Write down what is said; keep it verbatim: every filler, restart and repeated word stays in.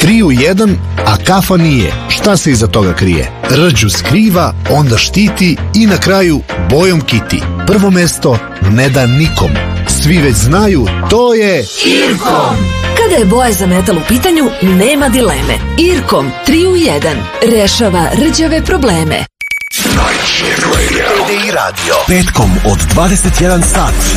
Tri u jedan, a kafa nije. Šta se iza toga krije? Rđu skriva, onda štiti i na kraju bojom kiti. Prvo mesto ne da nikom. Svi već znaju, to je Irkom. Kada je boja za metal u pitanju, nema dileme. Irkom tri u jedan rešava rđave probleme. P D I radio. Petkom od dvadeset jedan sat.